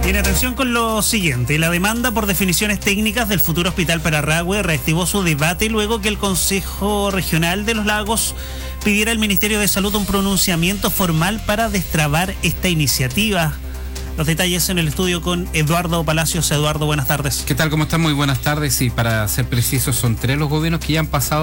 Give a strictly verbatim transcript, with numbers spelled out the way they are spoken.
Bien, atención con lo siguiente. La demanda por definiciones técnicas del futuro hospital Pararrahue reactivó su debate luego que el Consejo Regional de los Lagos pidiera al Ministerio de Salud un pronunciamiento formal para destrabar esta iniciativa. Los detalles en el estudio con Eduardo Palacios. Eduardo, buenas tardes. ¿Qué tal? ¿Cómo están? Muy buenas tardes. Y para ser precisos, son tres los gobiernos que ya han pasado